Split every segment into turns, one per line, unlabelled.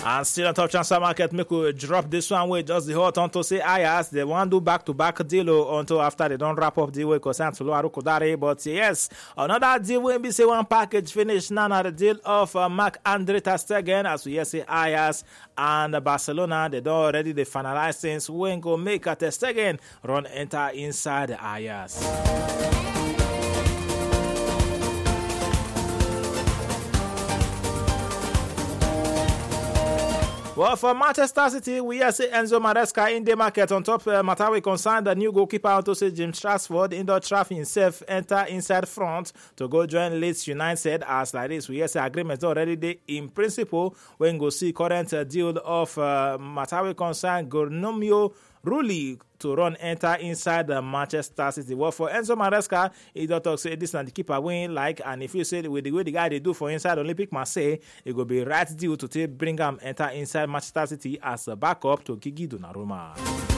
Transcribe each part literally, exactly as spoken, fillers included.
And still on top transfer market, make we drop this one way just the hot on to say Ajax. They want to do back-to-back deal until after they don't wrap up the way concerned to Luaru Kodare. But yes, another deal will be say one package finish now. Now the deal of uh, Marc-Andre ter Stegen, as we hear say Ajax and Barcelona, they don't already they finalize things. When go make a ter Stegen run enter inside the Ajax. Well, for Manchester City, we have say Enzo Maresca in the market. On top uh, matter we concern the new goalkeeper to say James Rashford in the traffic himself enter inside front to go join Leeds United. As like this, we have say agreement already there in principle when go see current uh, deal of uh, matter we concern Gornomio Rulli to run enter inside the Manchester City. Well, for Enzo Maresca, he don't talk say this and the keeper win like, and if you say with the way the guy they do for inside Olympic Marseille, it will be right deal to take bring him enter inside Manchester City as a backup to Gigi Donnarumma.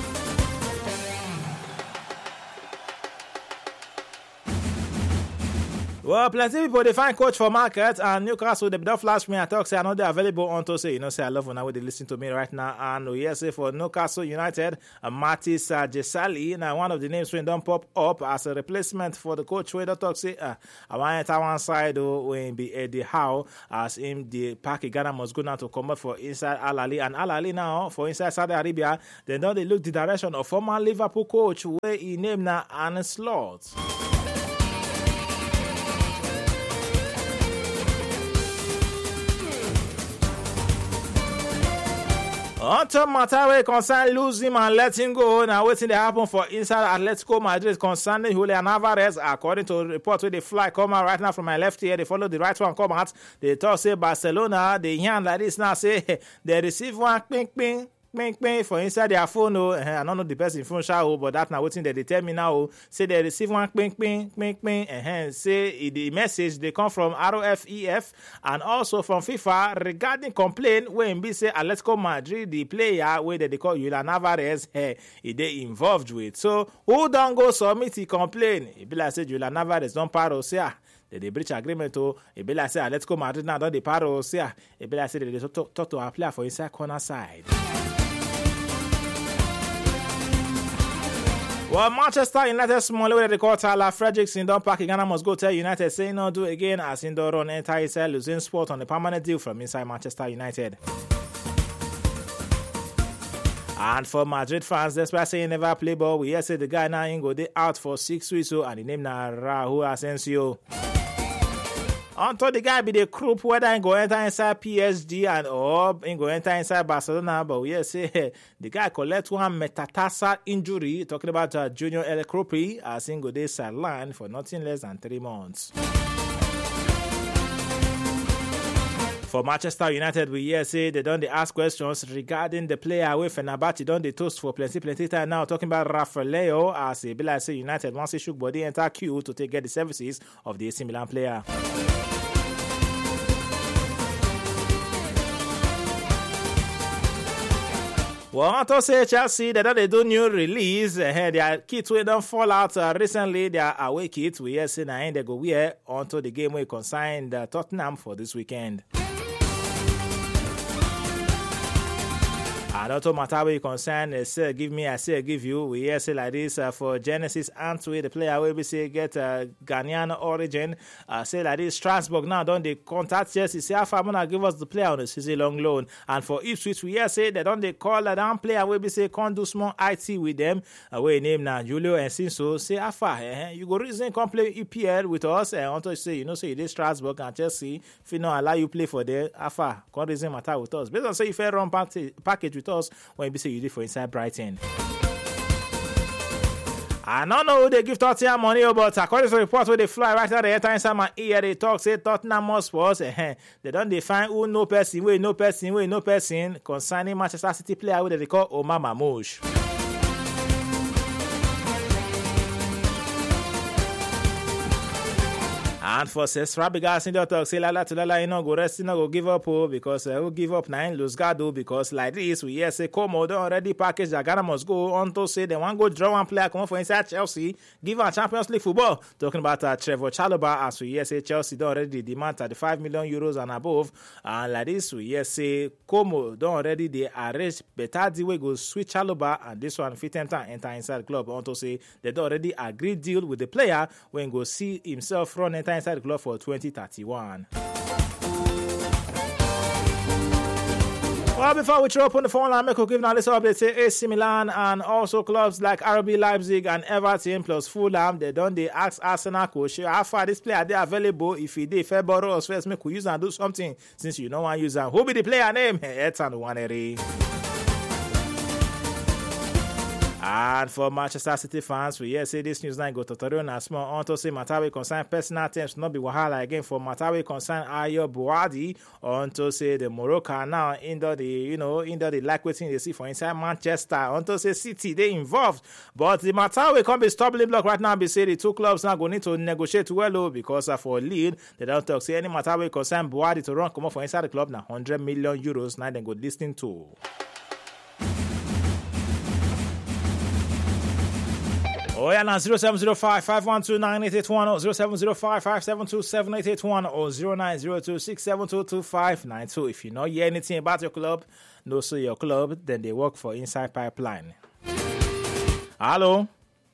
Well, plenty people they find coach for market and Newcastle they don't flash me and talk say I know they're available on to say you know say I love when I they listen to me right now and we yes say for Newcastle United uh, Matis uh, Jesali now one of the names when don't pop up as a replacement for the coach where they talk say uh, I want enter one side though when be Eddie Howe as him the Parky Ghana must go now to come up for inside Al Ahly and Al Ahly now for inside Saudi Arabia they know they look the direction of former Liverpool coach where he named now Arne Slot. On top matter wey concern lose him and let him go. Now waiting to happen for inside Atletico Madrid concerning Julian Alvarez. According to report where they fly come out right now from my left here, they follow the right one come out. They talk say Barcelona, they hear like this now say they receive one ping ping. Ping, ping, for inside their phone, oh, I don't know the person phone show, but that's not what they tell me now. Say they receive one ping, ping, ping, ping, and say the message they come from R O F E F and also from FIFA regarding complaint when we say Atletico Madrid, the player where they call Julian Alvarez, hey, they involved with. So who don't go submit the complaint? It be like say Julian Alvarez don't paro say ah. They, they breach agreement to it be like say Atletico Madrid now don't they paro say ah. It be like say they talk, talk to a player for inside corner side. Well, Manchester United small way they call Tyler Fredrickson don't pack Ghana must go tell United say no do again as in the run enter inside losing sport on the permanent deal from inside Manchester United. And for Madrid fans, despite saying never play ball, we hear say the guy now ain't go they out for six weeks so and the name now Raúl Asensio. Until the guy be the group whether he go enter inside P S G and or he go enter inside Barcelona, but we say the guy collect one metatarsal injury. Talking about uh, Junior El Kropri as he go dey sideline for nothing less than three months. For Manchester United, we hear say they don't they ask questions regarding the player with Fenerbahce don't they toast for plenty plenty time now. Talking about Rafael as a be like say United once he shook body enter queue to take get the services of the A C Milan player. Well, I to say Chelsea, they don't they do new release. Uh, their kits we don't fall out uh, recently. Their away kits we hear say now they go wear onto the game we consigned uh, Tottenham for this weekend. And also matter we concern uh, say give me I say give you. We hear say like this uh, for Genesis Antwi, the player will be say get uh, Ghanaian origin. Uh, say like this Strasbourg now don't they contact Chelsea say how far gonna give us the player on the season long loan. And for Ipswich we hear say they don't they call uh, down player will be say come do small I T with them. Uh, we name now Julio Enciso say how far eh, you go reason come play E P L with us and uh, to say you know say you did Strasbourg and Chelsea if you know allow you play for there how far come reason matter with us. Based on say if you run package with us when you say you did for inside Brighton. I don't know who they give Tottenham money, but according to the report where they fly right now, they enter inside my ear, they talk, say Tottenham Hotspurs, eh, they don't define who no person, where no person, where no person, concerning Manchester City player who they call Omar Mamouche. And for says Fabregas in the talk, say Lala to Lala, you know, go rest, you know, go give up, oh, because uh, we'll give up nine, lose Gado, because like this, we hear say Como don't already package that Ghana must go on to say they want to go draw one player, come on for inside Chelsea, give our Champions League football. Talking about uh, Trevor Chalobah, as we hear say Chelsea don't already demand thirty-five million euros and above, and like this, we hear say Como don't already they arrange better the way go switch Chalobah, and this one fit enter enter inside the club. On to say they don't already agree deal with the player when go see himself run enter inside the club for twenty thirty-one. Well, before we throw up on the phone line, make we give now this update. Say A C Milan and also clubs like R B Leipzig and Everton plus Fulham, they don't they ask Arsenal coach how far this player they available. If he did February or first, make we use and do something since you know one user. Who be the player name? Ethan Waneri. And for Manchester City fans, we hear say this news line go tutorial and small on to say Matawe concern personal terms not be wahala again for Matawe concern Ayo Buwadi on to say the Morocco now into the you know into the like waiting they see for inside Manchester on to say City they involved, but the Matawe can't be stumbling block right now. Be say the two clubs now go need to negotiate well because uh, for lead they don't talk say any Matawe concern Buwadi to run come up for inside the club now one hundred million euros now they go listening to. Oh yeah, now zero seven zero five, five one two, nine eight eight one or zero seven zero five, five seven two, seven eight eight one or zero nine zero two, six seven two, two five nine two. If you know hear anything about your club, know so your club, then they work for Inside Pipeline. Hello?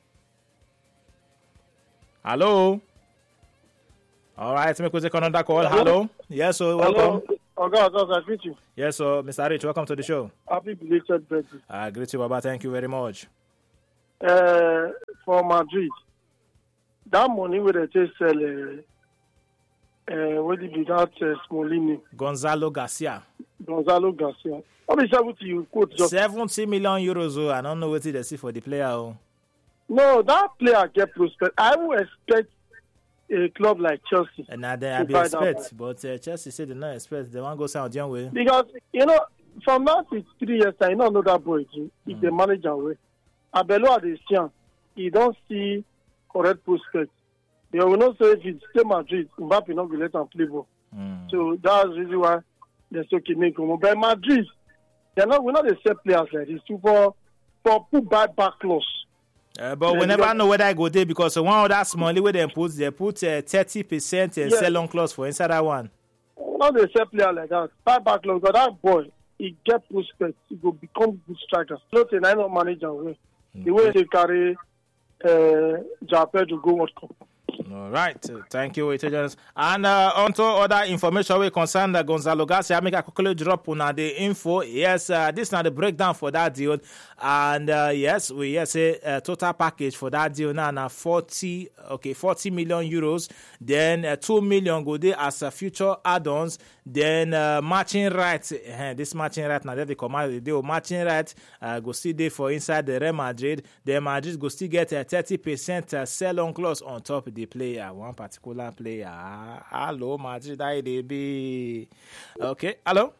Hello? All right, make we take another call. Hello? Hello? Yes, sir, welcome.
Hello. Okay, okay, I greet you.
Yes, sir, Mister Rich, welcome to the show.
Happy belated birthday.
I greet you, Baba. Thank you very much.
Uh, for Madrid, that money where they just sell, uh, uh, what did that uh, Smolini?
Gonzalo Garcia.
Gonzalo Garcia. What is that with you quote? Just
seventy million euros. Oh, I don't know what they see for the player. Oh.
No, that player get prospect. I would expect a club like Chelsea.
And now they be expect, but uh, Chelsea said they not expect. They want to go sound young way.
Because you know, from now to three years, I don't know that boy. If mm. they manage away. Abelo Adesian, he don't see correct prospects. They will not say if it's still Madrid, Mbappe not will let him play ball. Mm. So that's the reason why they're so keeping him. But Madrid, they're not, we're not the same players like this. For, for put back back close.
Uh, but yeah, we never know whether I go there because one of that small where they put, they put uh, thirty percent uh, yeah. sell on clause for inside that one.
Not the same player like that. Back back close, but that boy, he get prospects. He will become good striker. Not an I manager way. Okay. The way they carry uh, Japan to go World Cup.
All right. Thank you, intelligence. And uh, on to other information we concern uh, Gonzalo Garcia. I make a quickly drop on uh, the info. Yes, uh, this is now the breakdown for that deal. And uh, yes, we yes say uh, total package for that deal now now forty okay forty million euros. Then uh, two million go there as a future add-ons. Then uh, matching rights. Uh, this matching right now they come out. They will matching right uh, go still there for inside the Real Madrid. The Madrid go still get a thirty percent uh, sell-on clause on top of the player, one particular player. Hello, Madrid, I D B. Okay, hello.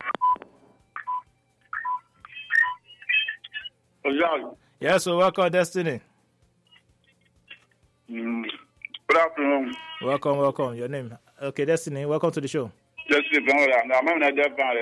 Hello.
Yes, so welcome, Destiny.
Mm. Good afternoon.
Welcome, welcome. Your name? Okay, Destiny. Welcome to the show.
Destiny, I'm not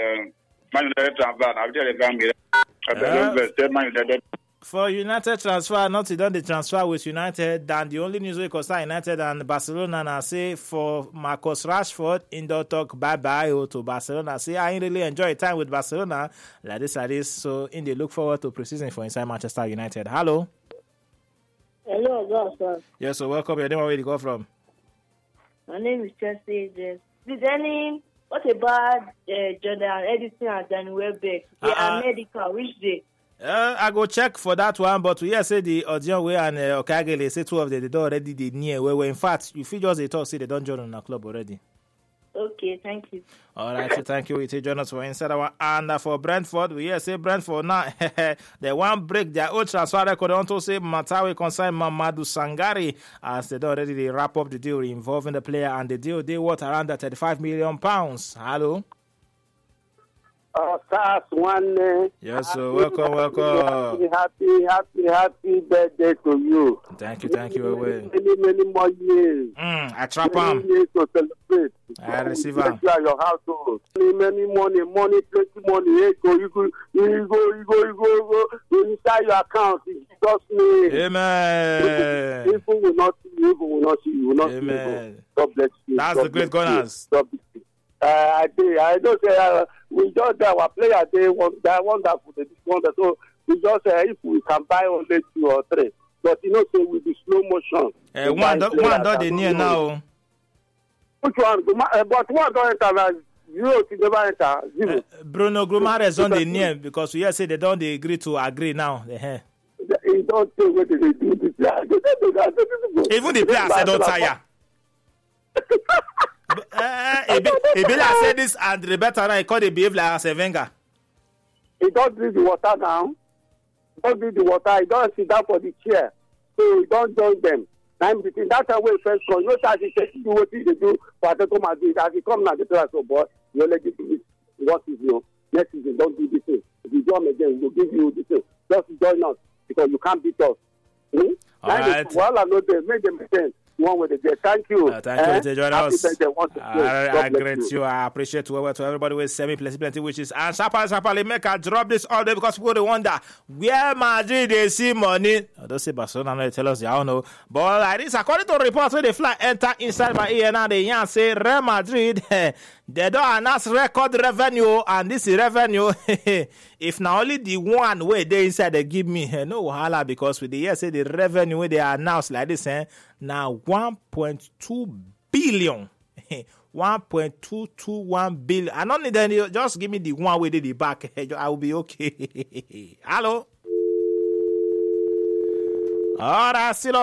there.
For United transfer, not done the transfer with United, and the only news we concern United and Barcelona now say for Marcus Rashford, indoor talk bye bye to Barcelona. Say I really enjoy time with Barcelona like this, like this. So in the look forward to preseason for inside Manchester United. Hello.
Hello, sir.
Yes, so welcome. Your name, where you go from?
My name is Chelsea. Did any what about uh, Jordan Edison and Danny Welbeck? They uh, are medical. Which day?
Uh, I go check for that one, but we hear say the Odion way and uh, Okagele say two of them they don't already did near where, where in fact you feel just they talk say they don't join on a club already.
Okay, thank you.
All right, so thank you. It join us for inside our and uh, for Brentford. We hear say Brentford now they want break their old transfer record on to say Matawe consign Mamadou Sangare as they don't already they wrap up the deal involving the player and the deal they worth around the thirty-five million pounds. Hello.
Uh, stars one. Uh,
Yes, sir. Welcome, welcome.
Happy, happy, happy, happy birthday to you.
Thank you, thank you.
Many, many, many more years.
Mm, I trap
Many
him.
years to celebrate.
I receive
Bless
am.
you and your household. Many, many money, money, plenty money. Hey, go, you go, you go, you go, you go, you go. Inside your account, in Jesus' name.
Amen.
People will not see you, people will not see you, will not
Amen.
see you. God bless you.
That's
God
the great
bless you.
gunners.
God bless you. Uh, I did. I don't say uh, we just uh, our player they want that wonderful they wonder. So we just uh, if we can buy only two or three, but you know say with the slow motion.
Uh, one do, one do the near now.
Which one? Uh, but one don't enter now. Zero to never enter. Zero.
Uh, Bruno Guimaraes on the near because we hear say they don't they agree to agree now. Uh-huh.
He don't say what they do. The player.
Even the players say don't tire. Uh, it be, it be like say this and Roberto now he call they behave like Arsene Wenger.
He don't drink the water now. He don't drink the water. He don't sit down for the chair. So he don't join them. I'm between that time when first come. You know as he says do what he do for Atletico Madrid. As he come now, they tell us, oh boy, you already do this. What is you? Next season, don't do this thing. If you do them again, we'll give you this thing. Just join us because you can't beat us. Hmm?
All right.
Well, I know they make them again. One way they get. Thank you.
Uh, thank you
eh?
for joining
Happy
us.
birthday once again.
I,
God
I
bless
greet
you.
you. I appreciate you well to everybody with semi plenty plenty wishes. And sharply, sharply make I drop this all day because people they wonder where Madrid they see money. I don't say Barcelona, no, they tell us, I don't know. But like this, according to reports where the fly enter inside my ear now, they yan say Real Madrid they don't announce record revenue, and this is revenue. If now only the one way they inside they give me no wahala because with the year say the revenue they announce like this, eh, now one point two billion. one point two two one billion. I don't need any, just give me the one way they the back. I will be okay. Hello. All right, still